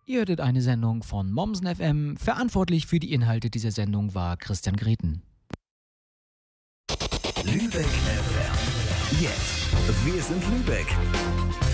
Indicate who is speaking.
Speaker 1: Ihr hörtet eine Sendung von Mommsen FM. Verantwortlich für die Inhalte dieser Sendung war Christian Greten.
Speaker 2: Lübeck FM. Jetzt. Wir sind Lübeck.